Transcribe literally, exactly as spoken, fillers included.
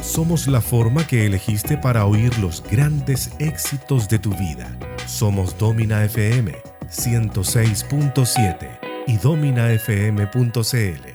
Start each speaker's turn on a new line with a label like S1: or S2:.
S1: Somos la forma que elegiste para oír los grandes éxitos de tu vida. Somos Domina F M ciento seis punto siete y domina f m punto c l.